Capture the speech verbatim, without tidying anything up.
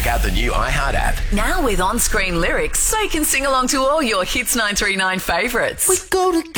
Check out the new iHeart app. Now with on-screen lyrics, so you can sing along to all your Hits nine three nine favourites. We go to